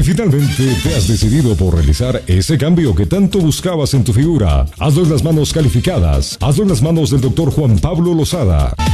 finalmente te has decidido por realizar ese cambio que tanto buscabas en tu figura. Hazlo en las manos calificadas. Hazlo en las manos del Dr. Juan Pablo Lozada.